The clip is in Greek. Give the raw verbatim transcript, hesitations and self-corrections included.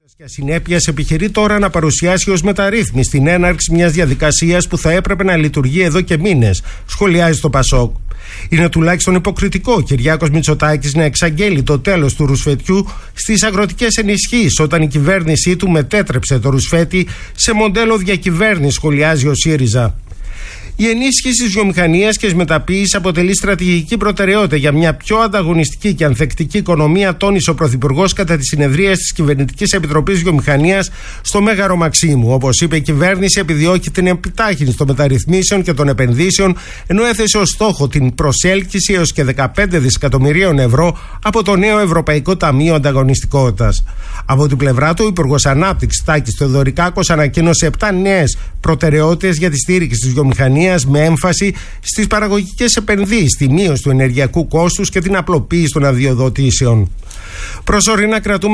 Και ασυνέπειας επιχειρεί τώρα να παρουσιάσει ως μεταρρύθμιση την έναρξη μιας διαδικασίας που θα έπρεπε να λειτουργεί εδώ και μήνες, σχολιάζει το Πασόκ. Είναι τουλάχιστον υποκριτικό ο Κυριάκος Μητσοτάκης να εξαγγέλει το τέλος του ρουσφετιού στις αγροτικές ενισχύσεις, όταν η κυβέρνησή του μετέτρεψε το ρουσφέτη σε μοντέλο διακυβέρνηση, σχολιάζει ο ΣΥΡΙΖΑ. Η ενίσχυση της βιομηχανίας και της μεταποίησης αποτελεί στρατηγική προτεραιότητα για μια πιο ανταγωνιστική και ανθεκτική οικονομία, τόνισε ο Πρωθυπουργός κατά τη συνεδρίαση της Κυβερνητικής Επιτροπής Βιομηχανίας στο Μέγαρο Μαξίμου. Όπως είπε, η κυβέρνηση επιδιώκει την επιτάχυνση των μεταρρυθμίσεων και των επενδύσεων, ενώ έθεσε ως στόχο την προσέλκυση έως και δεκαπέντε δισεκατομμυρίων ευρώ από το νέο Ευρωπαϊκό Ταμείο Ανταγωνιστικότητας. Από την πλευρά του, ο Υπουργός Ανάπτυξης Τάκης Θεοδωρικάκος ανακοίνωσε επτά νέες προτεραιότητες για τη στήριξη της βιομηχανίας, με έμφαση στις παραγωγικές επενδύσεις, τη μείωση του ενεργειακού κόστους και την απλοποίηση των αδειοδοτήσεων. Προσωρινά κρατούμε